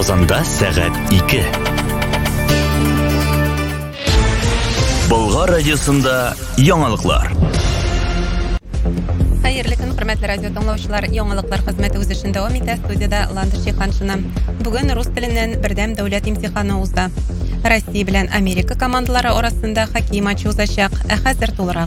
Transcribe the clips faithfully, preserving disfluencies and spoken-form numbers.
Казанда сәгать ике. Болгар радиосында яңалыклар. Хәерле көн, хөрмәтле радио тыңлаучылар, яңалыклар хезмәте үз эшен дәвам итә. Студияда Ландыш Җиһаншина. Бүген рус теленнән бердәм дәүләт имтиханы узды. Россия белән Америка командалары арасында хоккей матчы узачак. Ә хәзер тулырак.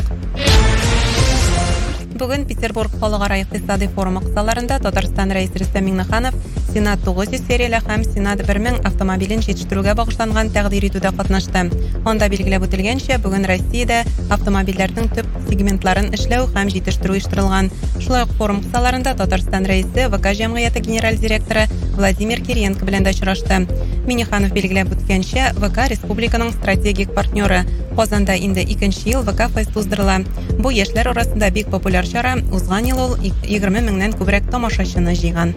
Бүген Петербург халыкара икътисади форумы кысаларында Татарстан рәисе Рөстәм Миңнеханов Сенат тугыз йөз серияле һәм Сенат бер мең автомобилен җитештерүгә багышланган тәкъдир итүдә катнашты. Анда билгеләп үтелгәнчә, бүген Россиядә автомобильләрнең төп сегментларын эшләү һәм җитештерү оештырылган. Шулай ук форум кысаларында Татарстан рәисе ВК җәмгыяте генераль директоры Владимир Кириенко белән дә очрашты. Миңнеханов билгеләп үткәнчә, ВК республиканың стратегик партнеры. Казанда инде икенче ел ВК фест уздырыла. Бу яшьләр арасында бик популяр чара, узган ел ул егерме меңнән күбрәк тамашачыны җыйган.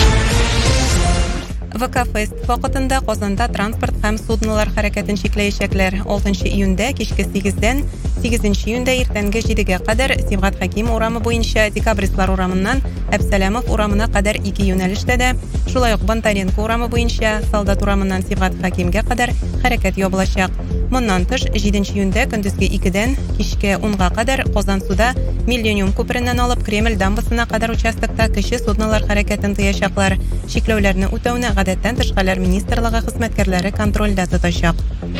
ВК фест вакытында Казанда транспорт һәм суднолар хәрәкәтен чикләячәкләр. алтынчы июньдә кичке сигездән сигезенче июньдә иртәнге җидегә кадәр Сибгат Хәким урамы буенча Декабристлар урамыннан Әбсәләмов урамына кадәр ике юнәлештә дә, шулай ук Бондаренко урамы буенча Солдат урамыннан Сибгат Хәкимгә кадәр хәрәкәт ябылачак. Моннан тыш, җиденче июньдә көндезге икедән кичке унга кадәр Казансуда Миллениум күпереннән алып Кремль дамбасына кадәр участокта кече суднолар хәрәкәтен тыячаклар. Чикләүләрне үтәүне гадәттән тышкалар министрлыгы хезмәткәрләре контрольдә тотачак.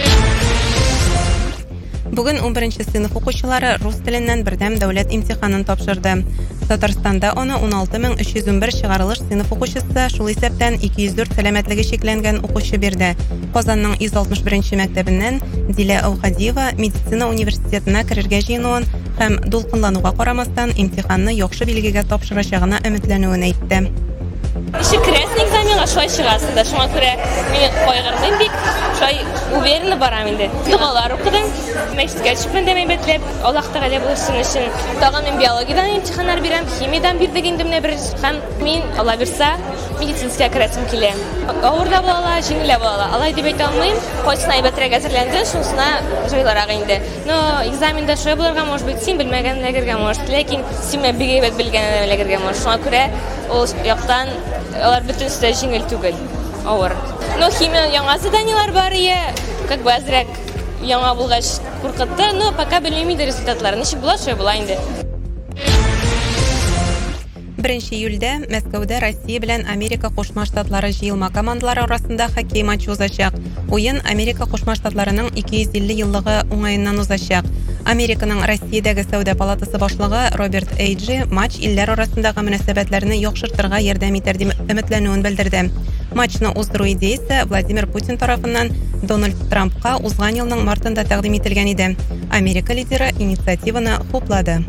Бүген унберенче сыйныф укучылары рус теленнән бердәм дәүләт имтиханын тапшырды. Татарстанда аны он алты мең өч йөз унбер чыгарылыш сыйныф укучысы, шул исәптән ике йөз дүрт сәламәтлеге шикләнгән укучы бирде. Казанның йөз алтмыш беренче мәктәбеннән Дилә Аухадиева медицина университетына керергә җыенуын һәм дулкынлануга карамастан имтиханны яхшы билгегә тапшырачагына өметләнүен әйтте. Еще крестный экзаменга шулай чыгасың да, шуңа күрә мин кайгырмыйм бик, шулай уверенно барам инде. Дугалар укыдым, мәчеткә чыкмын димәй бетләп, Аллаһ Тәгалә булсын өчен. Тагын мин биологиядән имтиханнар бирәм, химиядан бирдек инде менә бер һәм мин Алла бирсә медицинская керәсем килә. Авыр да була, җиңел дә була. Алай дип әйтә алмыйм. Кайсына әйбәтрәк әзерләнде, шунысына җайларак инде. Но экзаменда шулай булырга, может быть, син белмәгәнлегергә может, ләкин син бик әйбәт белгәнлегергә может. Шуңа күрә ул яктан алар бөтенсе җиңел түгел, авыр. Но химия яңа заданиелар бар ие, как бы әзрәк яңа булгач куркытты, но пока белмим инде результатларын. Ничек була, шулай була инде. беренче июльдә Мәскәүдә Россия белән Америка Кушма Штатлары җыелма командалары арасында хоккей матчы узачак. Уен Америка Кушма Штатларының ике йөз илле еллыгы уңаеннан узачак. Американың Россиядәге сәүдә палатасы башлыгы Роберт Эйджи матч илләр арасындагы мөнәсәбәтләрне яхшыртырга ярдәм итәр дип өметләнүен белдерде. Матчны уздыру идеясе Владимир Путин тарафыннан Дональд Трампка узган елның мартында тәкъдим ителгән иде. Америка лидеры инициативаны хуплады.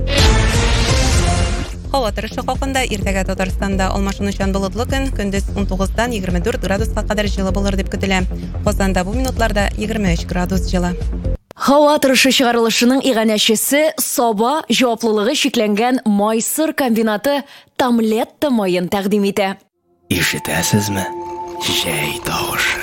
Һава торышы хакында иртәгә Татарстанда алмашынучан болытлы көн, көндез он тугыздан егерме дүрт градуска кадәр җылы булыр дип көтелә. Казанда бу минутларда егерме өч градус җылы. Һава торышы чыгарылышының иганәчесе Саба җаваплылыгы шикләнгән Майсыр комбинаты Тамлетта майын тәкъдим итә. Ишетәсезме? Җәй тавышы.